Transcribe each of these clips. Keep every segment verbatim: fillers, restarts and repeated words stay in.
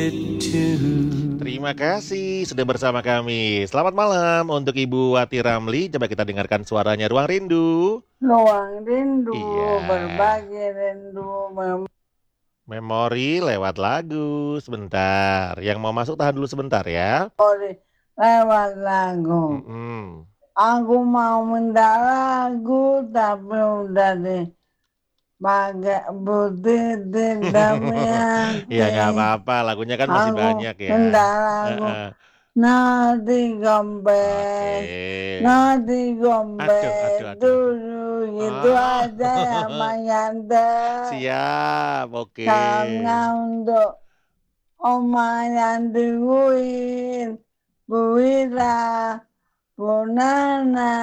Terima kasih sudah bersama kami. Selamat malam untuk Ibu Wati Ramli. Coba kita dengarkan suaranya Ruang Rindu. Ruang Rindu, Iya. berbagi rindu. Mem- Memori lewat lagu. Sebentar. Yang mau masuk tahan dulu sebentar ya. Memori lewat lagu. Mm-mm. Aku mau minta lagu, tapi udah deh. Pakai putih tidak Ya nggak menyakiti. apa-apa. Lagunya kan masih Aku banyak ya. minta lagu. Uh-uh. Nanti Oke. gombet, nanti Aduh, gombet aduh, aduh, aduh. dulu itu Ah. aja yang menyantet. Siap, oke. Salamnya untuk Oma yang dibuin, Bu Wira, Bu Nana,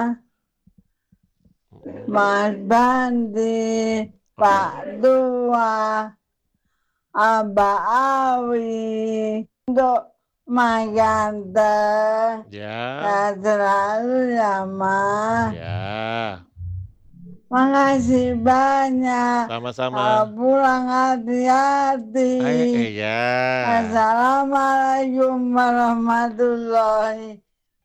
Mas Bandi, Pak Tua, Abah Awi, untuk Mas Ganteng, Ya, ya selalu ya Mas. ya. Makasih banyak. Kalau Sama-sama. pulang hati-hati. Ay, eh, ya. Assalamualaikum warahmatullahi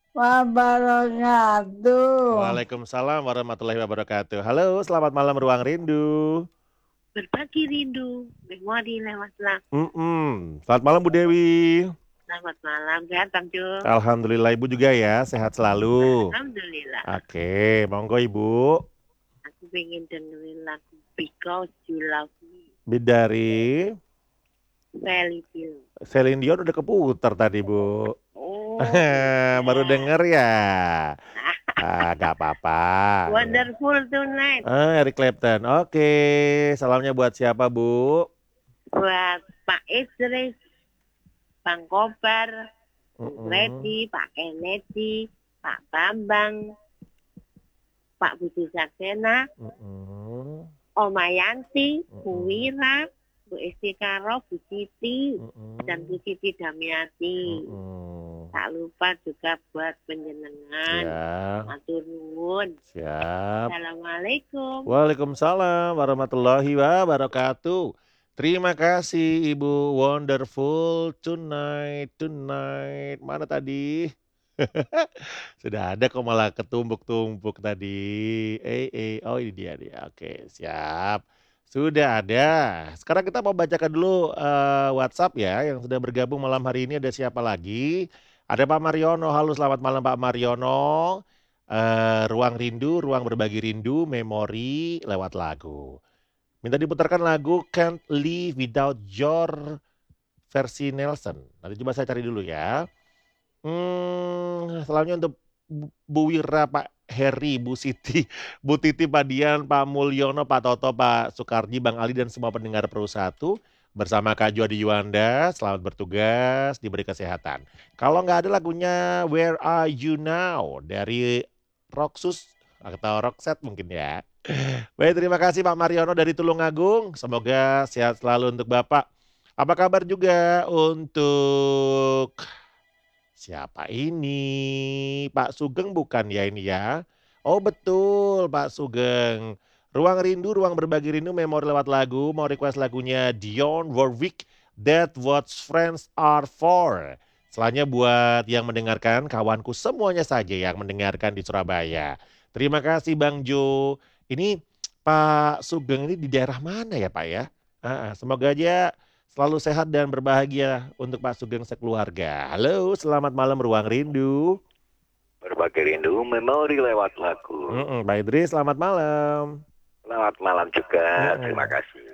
wabarakatuh. Waalaikumsalam warahmatullahi wabarakatuh. Halo, selamat malam Ruang Rindu. Berbagi rindu, memori lewat lagu. Mm-mm. Selamat malam Bu Dewi. Selamat malam, sehat Bang Jo. Alhamdulillah Ibu juga ya, sehat selalu. Alhamdulillah. Oke, monggo Ibu. Aku pengen dengerin lagu Because You Love Me, Dari Sally Dion. Celine Dion udah keputar tadi Bu. Oh, Baru denger ya. Ah, gak apa-apa. Wonderful Tonight. Ah, Eric Clapton. Oke, salamnya buat siapa Bu? Buat Pak Idris, Bang Kobar, Mm-mm. Lady, Pak Kennedy, Pak Bambang, Pak Budi Saksena, Mm-mm. Oma Yanti, Mm-mm. Bu Wira, Bu Istikaro, Bu Siti, Mm-mm. dan Bu Siti Damiati. Mm-mm. Tak lupa juga buat penjenengan. Ya, Matur nuwun. siap. Assalamualaikum. Waalaikumsalam warahmatullahi wabarakatuh. Terima kasih Ibu Wonderful Tonight, Tonight. Mana tadi? Sudah ada kok malah ketumbuk-tumbuk tadi. Eh, eh, oh ini dia dia. Oke, siap. Sudah ada. Sekarang kita mau bacakan dulu eh, WhatsApp ya yang sudah bergabung malam hari ini. Ada siapa lagi? Ada Pak Mariono. Halo, selamat malam Pak Mariono. Eh, ruang rindu, ruang berbagi rindu, memori lewat lagu. Minta diputarkan lagu Can't Live Without Your versi Nelson. Nanti coba saya cari dulu ya. Hmm, selanjutnya untuk Bu Bu Wira, Pak Heri, Bu Siti, Bu Titi, Pak Dian, Pak Mulyono, Pak Toto, Pak Sukarji, Bang Ali, dan semua pendengar Pro satu. Bersama Kak Juadi Yuanda, selamat bertugas, diberi kesehatan. Kalau nggak ada lagunya Where Are You Now dari Roxus atau Roxette mungkin ya. Baik, terima kasih Pak Mariono dari Tulungagung. Semoga sehat selalu untuk Bapak. Apa kabar juga untuk siapa ini? Pak Sugeng bukan ya ini ya? Oh betul Pak Sugeng. Ruang Rindu, ruang berbagi rindu, memori lewat lagu. Mau request lagunya Dionne Warwick, That's What Friends Are For. Selanjutnya buat yang mendengarkan, kawanku semuanya saja yang mendengarkan di Surabaya. Terima kasih Bang Jo. Ini Pak Sugeng ini di daerah mana ya Pak ya? Ah, ah, semoga aja selalu sehat dan berbahagia untuk Pak Sugeng sekeluarga. Halo, selamat malam Ruang Rindu. Berbagi rindu, memori lewat lagu. Mm-mm, Pak Idris, selamat malam. Selamat malam juga, Mm-mm. terima kasih.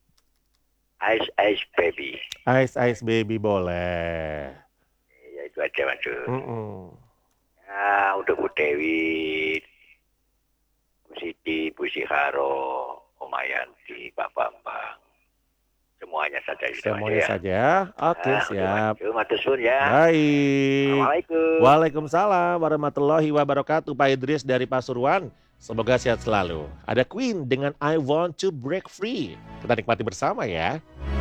Ice Ice Baby. Ice Ice Baby boleh. Ya itu aja Mas. Mm-mm. Ya untuk Bu Dewi, Bu Siti, Bu Siharo, Om Ayanti, Pak Bambang. Semuanya saja itu Semuanya aja ya. saja. Oke, Ah, siap. Terima kasih ya. Baik. Assalamualaikum. Waalaikumsalam warahmatullahi wabarakatuh. Pak Idris dari Pasuruan. Semoga sehat selalu. Ada Queen dengan I Want to Break Free. Kita nikmati bersama ya.